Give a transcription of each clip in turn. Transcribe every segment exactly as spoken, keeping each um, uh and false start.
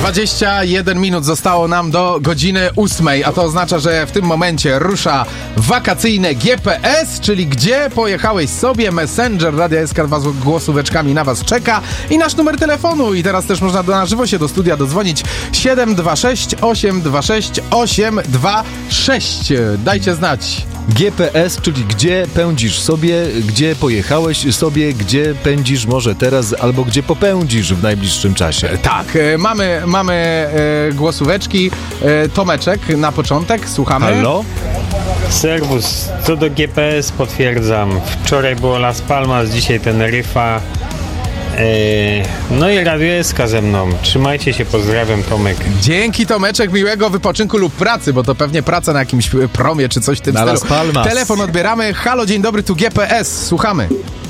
dwadzieścia jeden minut zostało nam do godziny ósmej, a to oznacza, że w tym momencie rusza wakacyjne G P S, czyli gdzie pojechałeś sobie. Messenger Radia S K dwa z głosóweczkami na was czeka i nasz numer telefonu. I teraz też można do, na żywo się do studia dodzwonić siedem dwa sześć osiem dwa sześć osiem dwa sześć. Dajcie znać. G P S, czyli gdzie pędzisz sobie, gdzie pojechałeś sobie, gdzie pędzisz może teraz, albo gdzie popędzisz w najbliższym czasie. Tak, e, mamy, mamy e, głosóweczki. E, Tomeczek na początek, słuchamy. Halo? Serwus, co do G P S potwierdzam. Wczoraj było Las Palmas, dzisiaj Teneryfa. Eee, no i Radio S K ze mną. Trzymajcie się, pozdrawiam, Tomek. Dzięki, Tomeczek, miłego wypoczynku lub pracy, bo to pewnie praca na jakimś promie czy coś w tym na stylu. Las Palmas. Telefon odbieramy. Halo, dzień dobry, tu G P S, słuchamy.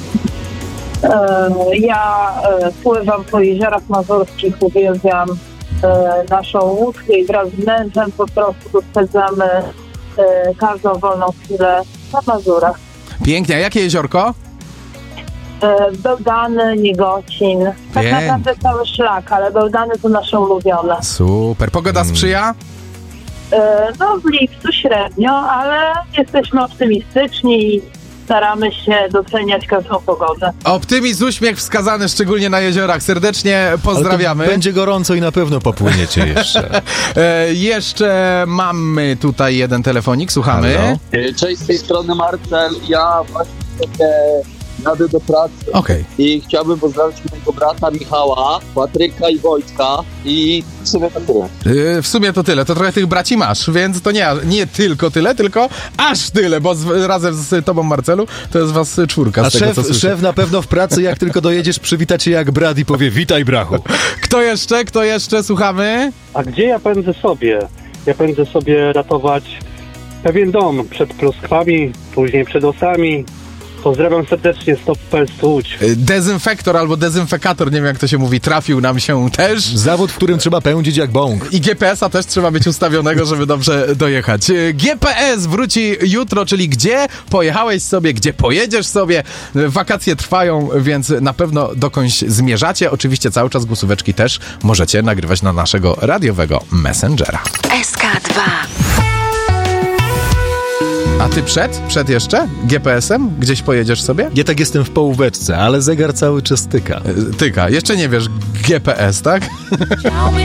E, ja e, pływam po jeziorach mazurskich, uwielbiam e, naszą łódkę i wraz z mężem po prostu spędzamy e, każdą wolną chwilę na Mazurach. Pięknie, a jakie jeziorko? E, Bełdany, Niegocin, tak Pięknie. naprawdę cały szlak, ale Bełdany to nasze ulubione. Super, pogoda sprzyja? E, no w lipcu średnio, ale jesteśmy optymistyczni i staramy się doceniać każdą pogodę. Optymizm, uśmiech wskazany szczególnie na jeziorach. Serdecznie pozdrawiamy. Ale to będzie gorąco i na pewno popłyniecie jeszcze. e, jeszcze mamy tutaj jeden telefonik, słuchamy. Halo? Cześć, z tej strony Marcel. Ja właśnie sobie jadę do pracy Okej. i chciałbym pozdrowić mojego brata Michała, Patryka i Wojtka i w sumie to tyle. E, w sumie to tyle, to trochę tych braci masz, więc to nie, nie tylko tyle, tylko aż tyle, bo z, razem z tobą, Marcelu, to jest was czwórka. A z tego, szef, co słyszę. szef na pewno w pracy, jak tylko dojedziesz, przywita cię jak brat i powie: witaj, brachu. Kto jeszcze? Kto jeszcze? Słuchamy? A gdzie ja pędzę sobie? Ja pędzę sobie ratować pewien dom przed pluskwami, później przed osami. Pozdrawiam serdecznie, Stop Pest Łódź. E, Dezynfektor albo dezynfekator, nie wiem jak to się mówi, trafił nam się też. Zawód, w którym trzeba pędzić jak bąk. I G P S a też trzeba mieć ustawionego, żeby dobrze dojechać. E, G P S wróci jutro, czyli gdzie pojechałeś sobie, gdzie pojedziesz sobie. E, Wakacje trwają, więc na pewno dokądś zmierzacie. Oczywiście cały czas głosóweczki też możecie nagrywać na naszego radiowego Messengera. S K dwa. A ty przed? Przed jeszcze? G P S em? Gdzieś pojedziesz sobie? Ja tak jestem w połóweczce, ale zegar cały czas tyka. E, Tyka. Jeszcze nie wiesz G P S, tak? Tell me